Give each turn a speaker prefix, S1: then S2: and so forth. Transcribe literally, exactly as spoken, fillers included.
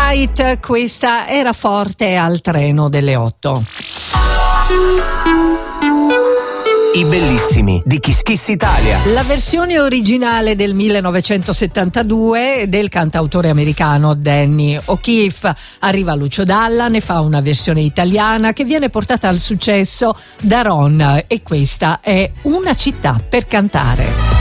S1: Light, questa era forte al treno delle otto.
S2: I bellissimi di Kiss Kiss Italia.
S1: La versione originale del millenovecentosettantadue del cantautore americano Danny O'Keefe. Arriva Lucio Dalla, ne fa una versione italiana che viene portata al successo da Ron, e questa è Una città per cantare.